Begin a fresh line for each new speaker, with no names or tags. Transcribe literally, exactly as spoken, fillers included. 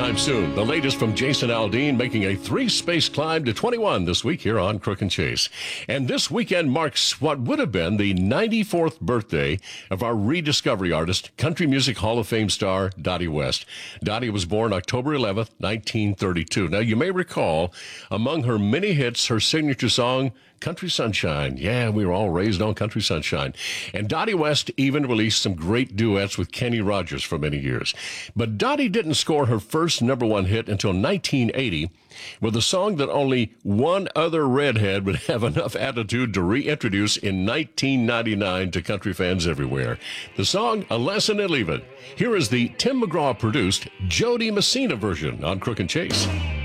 Sometime soon, the latest from Jason Aldean making a three-space climb to twenty-one this week here on Crook and Chase. And this weekend marks what would have been the ninety-fourth birthday of our rediscovery artist, Country Music Hall of Fame star Dottie West. Dottie was born October eleventh, nineteen thirty-two. Now, you may recall, among her many hits, her signature song, Country Sunshine. Yeah, we were all raised on Country Sunshine. And Dottie West even released some great duets with Kenny Rogers for many years. But Dottie didn't score her first number one hit until nineteen eighty with a song that only one other redhead would have enough attitude to reintroduce in nineteen ninety-nine to country fans everywhere. The song, A Lesson in Leaving. Here is the Tim McGraw-produced Jody Messina version on Crook and Chase.